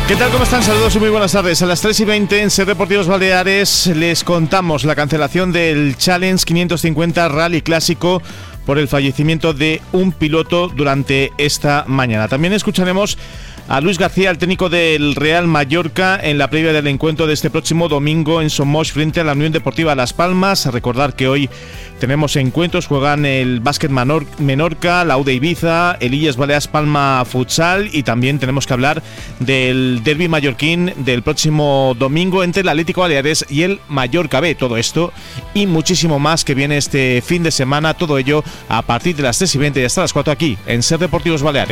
¿Qué tal? ¿Cómo están? Saludos y muy buenas tardes. A las 3:20 en Ser Deportivos Baleares les contamos la cancelación del Challenge 550 Rally Clásico por el fallecimiento de un piloto durante esta mañana. También escucharemos a Luis García, el técnico del Real Mallorca, en la previa del encuentro de este próximo domingo en Somos frente a la Unión Deportiva Las Palmas. A recordar que hoy tenemos encuentros, juegan el Básquet Menorca, la UD Ibiza, el Illes Balears Palma Futsal, y también tenemos que hablar del derbi mallorquín del próximo domingo entre el Atlético Baleares y el Mallorca B. Todo esto y muchísimo más que viene este fin de semana, todo ello a partir de las 3:20 y hasta las 4 aquí en Ser Deportivos Baleares.